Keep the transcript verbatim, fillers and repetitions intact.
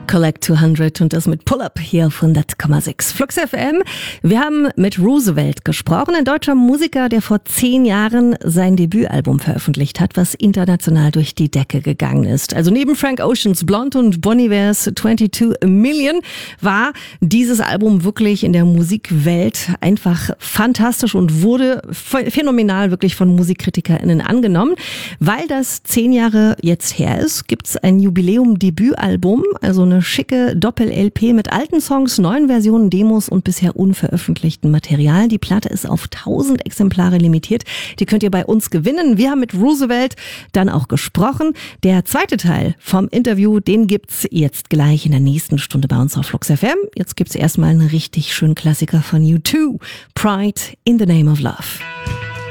Collect zweihundert und das mit Pull-Up hier auf hundert Komma sechs Flux F M. Wir haben mit Roosevelt gesprochen, ein deutscher Musiker, der vor zehn Jahren sein Debütalbum veröffentlicht hat, was international durch die Decke gegangen ist. Also neben Frank Oceans Blonde und Bon Ivers zweiundzwanzig Million war dieses Album wirklich in der Musikwelt einfach fantastisch und wurde phänomenal wirklich von MusikkritikerInnen angenommen. Weil das zehn Jahre jetzt her ist, gibt's ein Jubiläum-Debütalbum, also eine schicke Doppel-L P mit alten Songs, neuen Versionen, Demos und bisher unveröffentlichten Material. Die Platte ist auf tausend Exemplare limitiert. Die könnt ihr bei uns gewinnen. Wir haben mit Roosevelt dann auch gesprochen. Der zweite Teil vom Interview, den gibt's jetzt gleich in der nächsten Stunde bei uns auf Flux F M. Jetzt gibt's erstmal einen richtig schönen Klassiker von U zwei, Pride in the Name of Love.